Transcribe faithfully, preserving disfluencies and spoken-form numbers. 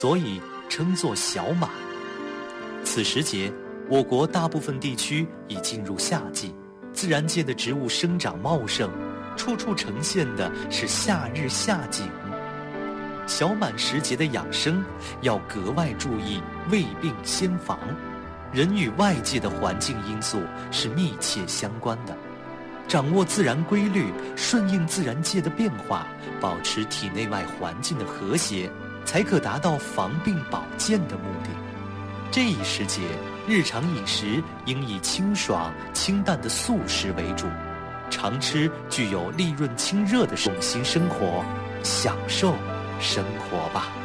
所以称作小满。此时节，我国大部分地区已进入夏季，自然界的植物生长茂盛，处处呈现的是夏日夏景。小满时节的养生要格外注意未病先防。人与外界的环境因素是密切相关的，掌握自然规律，顺应自然界的变化，保持体内外环境的和谐，才可达到防病保健的目的。这一时节，日常饮食应以清爽清淡的素食为主，常吃具有利润清热的用心生活，享受生活吧。